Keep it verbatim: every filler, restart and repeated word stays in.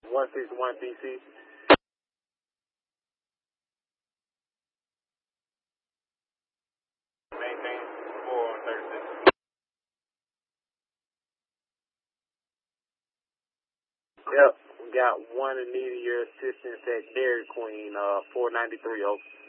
one sixty-one D C. Maintain four on thirty-six. Yep, we got one in need of your assistance at Dairy Queen, uh, four ninety-three, oh.